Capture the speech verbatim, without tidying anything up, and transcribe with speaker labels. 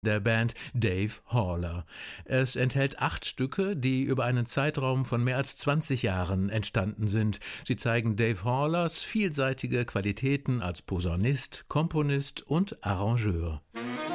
Speaker 1: der Band Dave Haller. Es enthält acht Stücke, die über einen Zeitraum von mehr als zwanzig Jahren entstanden sind. Sie zeigen Dave Hallers vielseitige Qualitäten als Posaunist, Komponist und Arrangeur.